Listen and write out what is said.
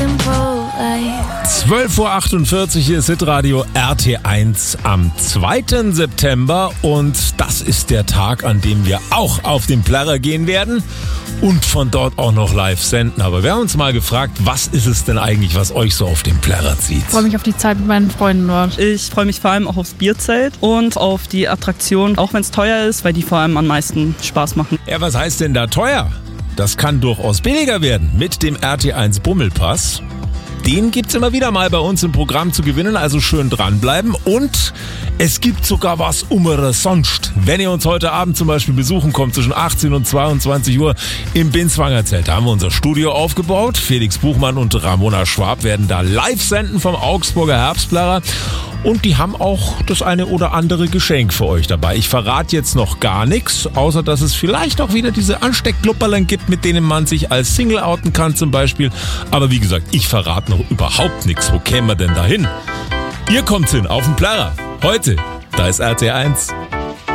simple life. 12.48 Uhr ist Hitradio RT1 am 2. September und das ist der Tag, an dem wir auch auf den Plärrer gehen werden und von dort auch noch live senden. Aber wir haben uns mal gefragt, was ist es denn eigentlich, was euch so auf den Plärrer zieht? Ich freue mich auf die Zeit mit meinen Freunden dort. Ich freue mich vor allem auch aufs Bierzelt und auf die Attraktion, auch wenn es teuer ist, weil die vor allem am meisten Spaß machen. Ja, was heißt denn da teuer? Das kann durchaus billiger werden mit dem RT1 Bummelpass. Den gibt's immer wieder mal bei uns im Programm zu gewinnen, also schön dranbleiben. Und es gibt sogar was umsonst. Wenn ihr uns heute Abend zum Beispiel besuchen kommt, zwischen 18 und 22 Uhr im Binswanger Zelt, da haben wir unser Studio aufgebaut. Felix Buchmann und Ramona Schwab werden da live senden vom Augsburger Herbstplärrer. Und die haben auch das eine oder andere Geschenk für euch dabei. Ich verrate jetzt noch gar nichts, außer dass es vielleicht auch wieder diese Ansteckklupperln gibt, mit denen man sich als Single outen kann zum Beispiel. Aber wie gesagt, ich verrate noch überhaupt nichts. Wo kämen wir denn da hin? Ihr kommt hin, auf den Plärrer. Heute, da ist RT1.